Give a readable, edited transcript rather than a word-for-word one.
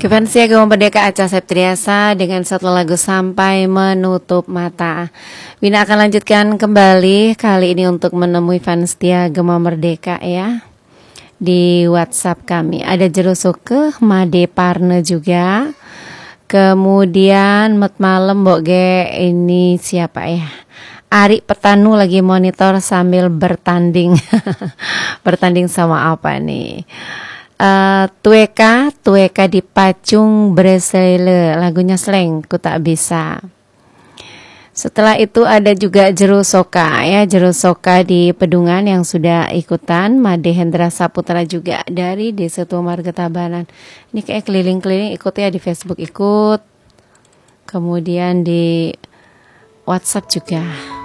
Kefansia Gema Merdeka Acha Septriasa dengan satu lagu Sampai Menutup Mata. Wina akan lanjutkan kembali kali ini untuk menemui fans setia Gema Merdeka ya. Di WhatsApp kami ada Jerusuke Made Parne juga. Kemudian Met Malam Boge ini siapa ya? Ari Petanu lagi monitor sambil bertanding. Bertanding sama apa nih? Tueka di Pacung Bresele, lagunya Slang ku tak bisa. Setelah itu ada juga Jerusoka ya, Jerusoka di Pedungan yang sudah ikutan. Made Hendra Saputra juga dari Desa Tua Marga Tabanan. Ini kayak keliling-keliling ikut ya, di Facebook ikut, kemudian di WhatsApp juga.